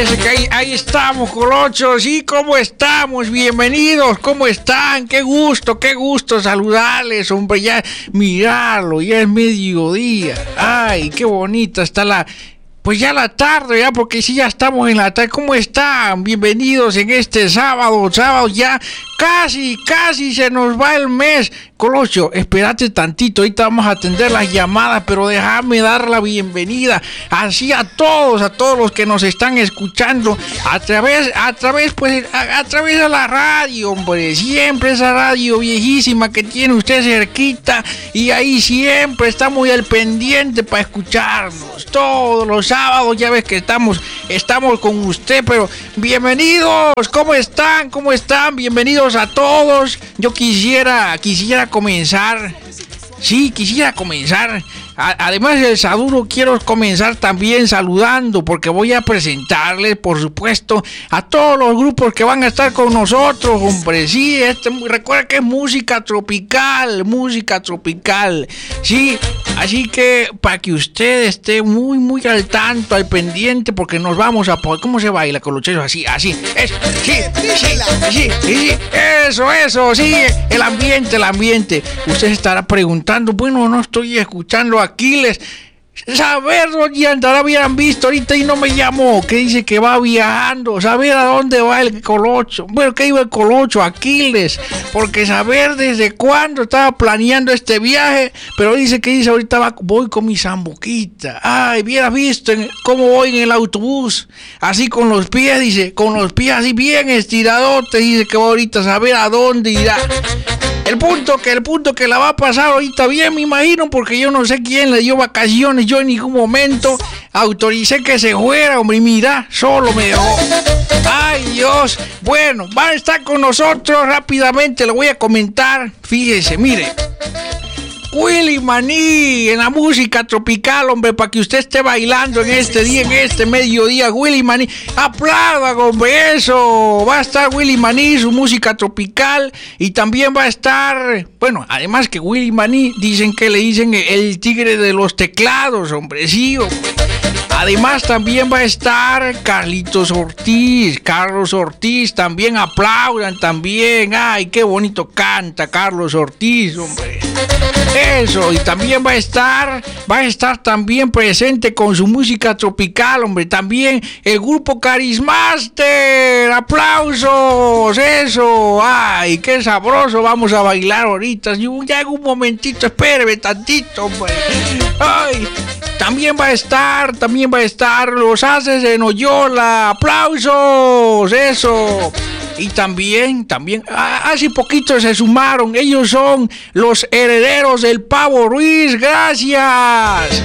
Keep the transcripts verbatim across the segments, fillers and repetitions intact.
Parece que ahí, ahí estamos, colochos. ¿Y cómo estamos? Bienvenidos, ¿cómo están? Qué gusto, qué gusto saludarles, hombre. Ya, mirarlo, ya es mediodía. Ay, qué bonita está la... Pues ya la tarde, ya, porque sí, ya estamos en la tarde. ¿Cómo están? Bienvenidos en este sábado, sábado ya. Casi, casi se nos va el mes. Colocho, espérate tantito, ahorita vamos a atender las llamadas, pero déjame dar la bienvenida así a todos, a todos los que nos están escuchando a través, a través, pues, a, a través de la radio, hombre, siempre esa radio viejísima que tiene usted cerquita y ahí siempre está muy al pendiente para escucharnos todos los sábados. Ya ves que estamos, estamos con usted, pero bienvenidos, ¿cómo están? ¿Cómo están? Bienvenidos a todos. Yo quisiera, quisiera comenzar, sí, quisiera comenzar, a, además del saludo, quiero comenzar también saludando, porque voy a presentarles, por supuesto, a todos los grupos que van a estar con nosotros, hombre, sí, este, recuerda que es música tropical, música tropical, sí, así que para que usted esté muy, muy al tanto, al pendiente, porque nos vamos a poner, ¿cómo se baila, colocheros? Así, así, eso, sí, sí, sí, sí, eso, eso, sí, el ambiente, el ambiente. Usted se estará preguntando, bueno, no estoy escuchando a Aquiles. Saber dónde andará, hubieran visto ahorita y no me llamó, que dice que va viajando, saber a dónde va el colocho, bueno, que iba el colocho, Aquiles, porque saber desde cuándo estaba planeando este viaje, pero dice que dice ahorita va, voy con mi zambuquita, ay, hubiera visto en, cómo voy en el autobús, así con los pies, dice, con los pies así bien estiradotes, dice que va ahorita a saber a dónde irá. El punto que el punto que la va a pasar ahorita bien, me imagino, porque yo no sé quién le dio vacaciones, yo en ningún momento autoricé que se fuera, hombre, y mira, solo me dejó. Ay, Dios. Bueno, va a estar con nosotros rápidamente, le voy a comentar, fíjese, mire. Willy Maní en la música tropical, hombre, para que usted esté bailando en este día, en este mediodía. Willy Maní, aplaudan, hombre, eso. Va a estar Willy Maní, su música tropical, y también va a estar, bueno, además que Willy Maní, dicen que le dicen el tigre de los teclados, hombre, sí, hombre. Además también va a estar Carlitos Ortiz, Carlos Ortiz, también aplaudan también. Ay, qué bonito canta Carlos Ortiz, hombre. Eso, y también va a estar, va a estar también presente con su música tropical, hombre, también el grupo Carismaster, aplausos, eso, ay, qué sabroso, vamos a bailar ahorita, ya en un momentito, espéreme tantito, hombre, ay, también va a estar, también va a estar los Haces de Noyola, aplausos, eso. Y también, también, hace poquito se sumaron, ellos son los herederos del Pavo Ruiz, gracias.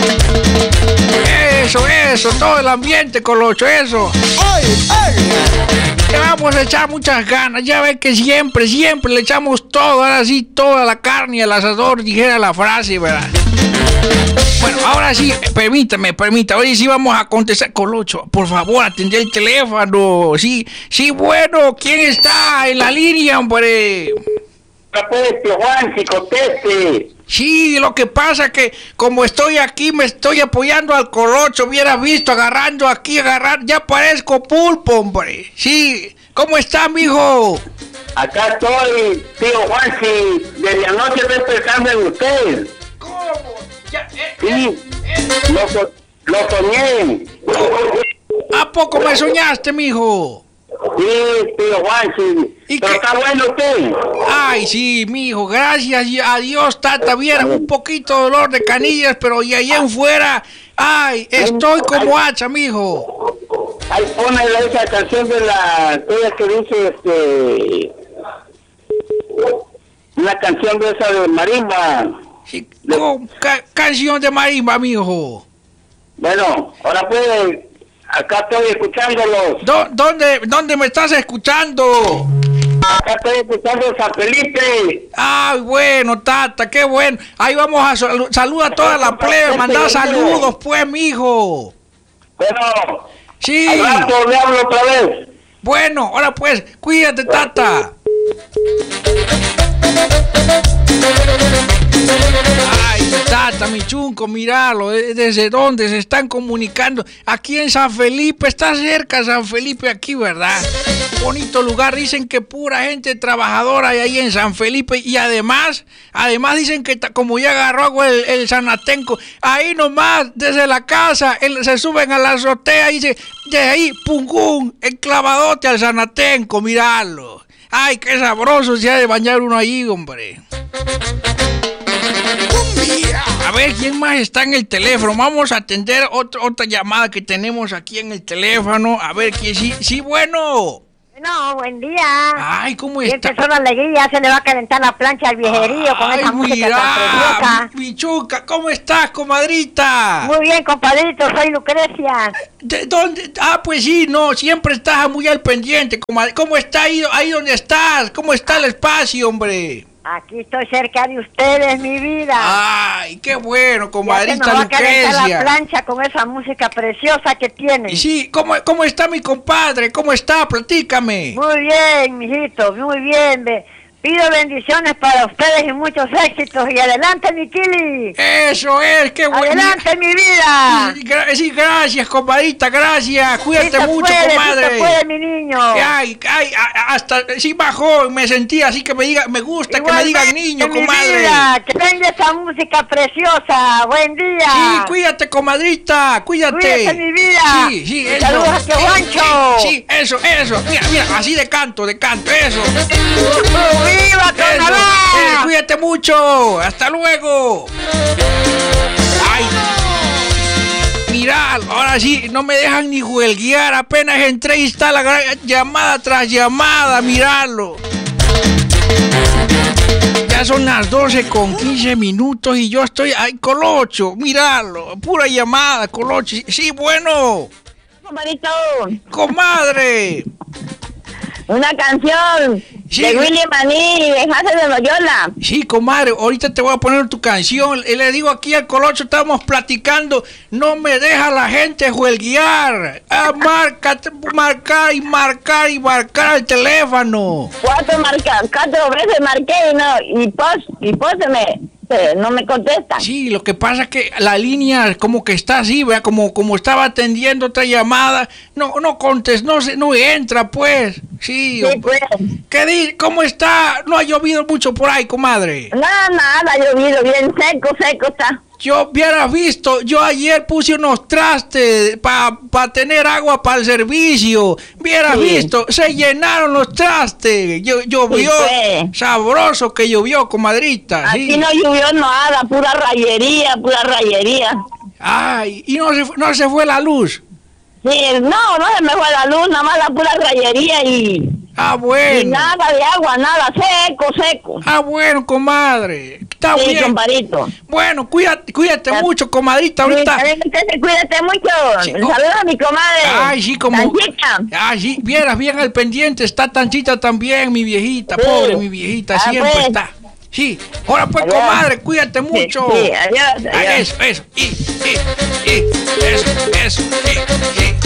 Eso, eso, todo el ambiente, colocho, eso. ¡Ay, ay! Le vamos a echar muchas ganas, ya ven que siempre, siempre le echamos todo, ahora sí, toda la carne al asador, dijera la frase, ¿verdad? Bueno, ahora sí, permítame, permítame, hoy sí vamos a contestar, colocho, por favor, atendé el teléfono, sí, sí, bueno, ¿quién está en la línea, hombre? Conteste, Juan, si conteste. Sí, lo que pasa es que como estoy aquí, me estoy apoyando al colocho, hubiera visto, agarrando aquí, agarrando, ya parezco pulpo, hombre, sí, ¿cómo está, mijo? Acá estoy, tío Juan, si desde anoche estoy pensando en usted. ¿Cómo? Ya, eh, Sí, eh, eh. lo, so- lo soñé. ¿A poco me soñaste, mijo? Sí, tío Juan, sí. ¿Y Pero qué? está bueno usted. Ay, sí, mijo, gracias a Dios, tata, viera un poquito de dolor de canillas, pero y allá en fuera, ay, estoy como hacha, mijo. Ahí pone esa canción de la... Ella que dice, este... Una canción de esa de marimba. Sí, con ca- canción de marimba, mijo. Bueno, ahora pues, acá estoy escuchándolo. ¿Dó- ¿Dónde, ¿Dónde me estás escuchando? Acá estoy escuchando San Felipe. Ay, bueno, tata, qué bueno. Ahí vamos a salu- saludar a toda la plebe, mandar saludos, pues, mijo. Bueno, Sí, al rato le hablo otra vez. bueno, ahora pues, cuídate, tata. Ay, Tata, mi chunco, míralo, desde dónde se están comunicando. Aquí en San Felipe, está cerca San Felipe aquí, ¿verdad? Bonito lugar, dicen que pura gente trabajadora hay ahí en San Felipe y además, además dicen que como ya agarró agua el, el Sanatenco, ahí nomás, desde la casa, el, se suben a la azotea y se, de ahí, pungún, enclavadote al Sanatenco, míralo. Ay, qué sabroso se ha de bañar uno ahí, hombre. A ver, ¿quién más está en el teléfono? Vamos a atender otro, otra llamada que tenemos aquí en el teléfono. A ver, ¿quién sí? Sí, bueno. Bueno, buen día. Ay, ¿cómo está? Siempre son alegría, se le va a calentar la plancha al viejerío con Ay, esa música mira, tan preciosa. Bichuca, ¿cómo estás, comadrita? Muy bien, compadrito, soy Lucrecia. ¿De dónde? Ah, pues sí, no, siempre estás muy al pendiente, comadre. ¿Cómo está ahí, ahí donde estás? ¿Cómo está el espacio, hombre? Aquí estoy cerca de ustedes, mi vida. Ay, qué bueno, comadrita ya se nos va a calentar Lucrecia. la plancha con esa música preciosa que tiene. Y sí, ¿cómo, ¿cómo está mi compadre? ¿Cómo está? Platícame. Muy bien, mijito, muy bien. Ve. Pido bendiciones para ustedes y muchos éxitos. Y adelante, mi Kili. Eso es, qué bueno. Adelante, mi vida. Sí, gra- sí, gracias, compadrita, gracias. Cuídate Sí te mucho, puede, comadre. sí te puede, mi niño. Ay, ay, a- hasta sí bajó, me sentí así que me diga, me gusta que me digan niño, mi comadre. vida, que tenga esa música preciosa. Buen día. Sí, cuídate, comadrita, cuídate. Cuídate, mi vida. Sí, sí, Y eso. saludos a Tehuancho. Sí, sí, eso, eso. Mira, mira, así de canto, de canto, eso. ¡Viva Eso, Canadá! eh, cuídate mucho. Hasta luego. Ay. Mirá, ahora sí, no me dejan ni juelguear. Apenas entré y está la gran llamada tras llamada. Miralo. Ya son las doce con quince minutos y yo estoy... ¡Ay, Colocho! Míralo. Pura llamada, Colocho. Sí, bueno. Compadrito, Comadre. una canción Sí. de Willy Maní y de Jase de Loyola. Sí, comadre, ahorita te voy a poner tu canción. Y le digo aquí al Colocho, estamos platicando. No me deja la gente juelguear. Ah, marca, marcar y marcar y marcar el teléfono. Cuatro marcas, cuatro veces marqué y no, y pos, y pos se me, se- no me contesta. Sí, lo que pasa es que la línea como que está así, ¿verdad? Como, como estaba atendiendo otra llamada. No, no contest, no, se, no entra, pues. Sí, Sí, pues. ¿qué di? ¿Cómo está? No ha llovido mucho por ahí, comadre. Nada, nada, ha llovido bien seco, seco está. Yo hubiera visto, yo ayer puse unos trastes para pa tener agua para el servicio. Hubiera Sí. visto, se llenaron los trastes. Yo, llovió, Sí, pues. sabroso que llovió, comadrita. Aquí Sí. no llovió nada, pura rayería, pura rayería. Ay, y no se, fu- no se fue la luz. Sí, no, no se me fue la luz, nada más la pura rayería y, Ah, y bueno. nada de agua, nada, seco, seco. Ah, bueno, comadre. Está Sí, bien. compadrito. Bueno, cuídate, cuídate Ah. mucho, comadrita. Ahorita. Sí, entonces, cuídate mucho. Sí, Un oh. saludo a mi comadre. Ay, sí, como... Tanchita. Ay, sí, vieras bien al pendiente, está Tanchita también, mi viejita, Sí. pobre mi viejita, Ah, siempre pues. está. Sí, ahora pues, Adiós. comadre, cuídate mucho. Sí, sí, adiós, Ah, adiós. Eso, eso, y, y, y, eso, eso, y, y.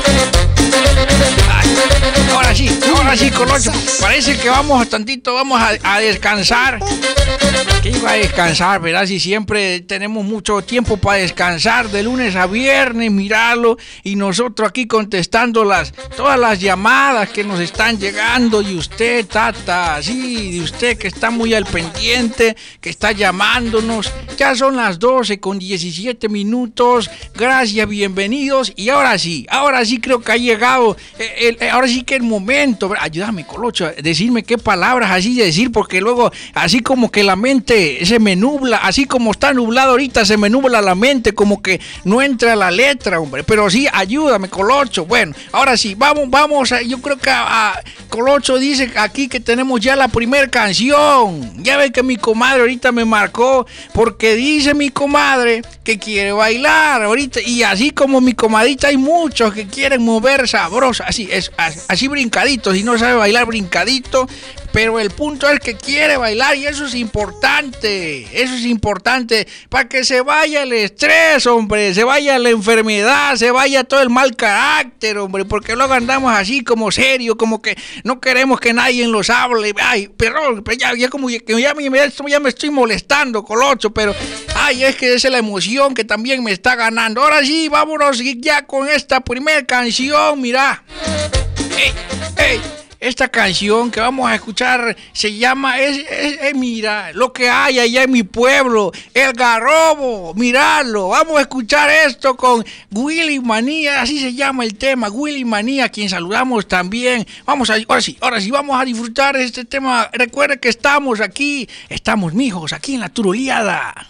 Ay, ahora sí, ahora sí, Colocho, parece que vamos tantito, vamos a, a descansar. Que iba a descansar, ¿verdad? Si siempre tenemos mucho tiempo para descansar, de lunes a viernes, mirarlo, y nosotros aquí contestando las, todas las llamadas que nos están llegando, y usted, Tata, sí, de usted que está muy al pendiente, que está llamándonos. Ya son las doce con diecisiete minutos, gracias, bienvenidos, y ahora sí, ahora sí creo que ha llegado, eh, el, eh, ahora sí que el momento, ayúdame, Colocho, a decirme qué palabras así decir, porque luego, así como que la mente se me nubla, así como está nublado ahorita, se me nubla la mente, como que no entra la letra, hombre, pero sí, ayúdame, Colocho. Bueno, ahora sí, vamos, vamos, a, yo creo que a, a Colocho dice aquí que tenemos ya la primera canción. Ya ve que mi comadre ahorita me marcó, porque dice mi comadre que quiere bailar ahorita, y así como mi comadita hay muchos que quieren mover sabroso, así, es, así, así brincaditos, y no no sabe bailar brincadito, pero el punto es que quiere bailar y eso es importante, eso es importante para que se vaya el estrés, hombre, se vaya la enfermedad, se vaya todo el mal carácter, hombre, porque luego andamos así como serio, como que no queremos que nadie los hable. Ay, perdón, ya, ya como que ya, ya, ya me estoy molestando, Colocho, pero ay, es que esa es la emoción que también me está ganando. Ahora sí, vámonos ya con esta primera canción, mira. Ey, ey. Esta canción que vamos a escuchar se llama, es, es, es, mira, lo que hay allá en mi pueblo, el garrobo, mirarlo. Vamos a escuchar esto con Willy Manía, así se llama el tema, Willy Manía, a quien saludamos también. Vamos a, ahora sí, ahora sí, vamos a disfrutar este tema. Recuerde que estamos aquí, estamos mijos, aquí en La Turoleada.